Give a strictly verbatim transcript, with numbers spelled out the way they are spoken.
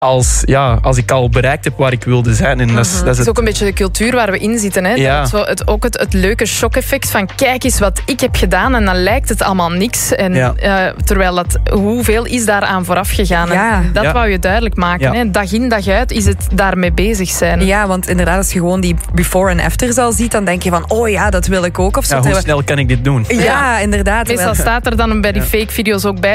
als, ja, als ik al bereikt heb waar ik wilde zijn. En dat is, Mm-hmm. dat is het is het, ook een beetje de cultuur waar we in zitten. Hè? Ja. Dat zo het, ook het, het leuke shock-effect van kijk eens wat ik heb gedaan en dan lijkt het allemaal niks. En, Ja. uh, terwijl dat, hoeveel is daaraan vooraf gegaan? Ja. En dat Ja. wou je duidelijk maken. Ja. Hè? Dag in, dag uit is het daarmee bezig zijn. Ja, want inderdaad, als je gewoon die before en afters al ziet, dan denk je van, oh ja, dat wil ik ook. Of zo. ja, hoe snel kan ik dit doen? Ja, inderdaad. Meestal staat er dan bij die fake video's ook bij